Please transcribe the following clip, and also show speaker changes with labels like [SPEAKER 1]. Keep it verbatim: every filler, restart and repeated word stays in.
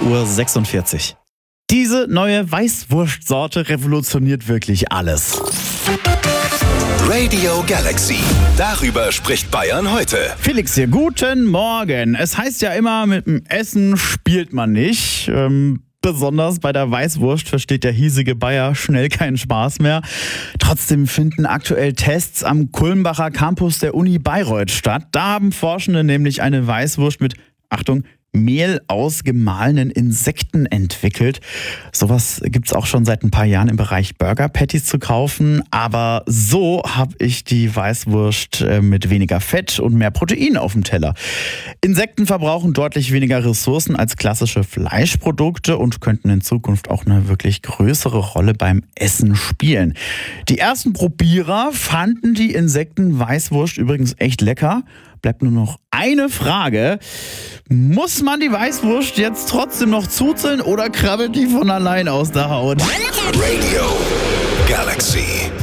[SPEAKER 1] Uhr sechsundvierzig. Diese neue Weißwurstsorte revolutioniert wirklich alles.
[SPEAKER 2] Radio Galaxy. Darüber spricht Bayern heute.
[SPEAKER 1] Felix hier, guten Morgen. Es heißt ja immer, mit dem Essen spielt man nicht. Ähm, besonders bei der Weißwurst versteht der hiesige Bayer schnell keinen Spaß mehr. Trotzdem finden aktuell Tests am Kulmbacher Campus der Uni Bayreuth statt. Da haben Forschende nämlich eine Weißwurst mit, Achtung, Mehl aus gemahlenen Insekten entwickelt. Sowas gibt's auch schon seit ein paar Jahren im Bereich Burger Patties zu kaufen. Aber so habe ich die Weißwurst mit weniger Fett und mehr Protein auf dem Teller. Insekten verbrauchen deutlich weniger Ressourcen als klassische Fleischprodukte und könnten in Zukunft auch eine wirklich größere Rolle beim Essen spielen. Die ersten Probierer fanden die Insektenweißwurst übrigens echt lecker. Bleibt nur noch eine Frage. Muss man die Weißwurst jetzt trotzdem noch zuzeln oder krabbelt die von allein aus der Haut?
[SPEAKER 2] Radio Galaxy.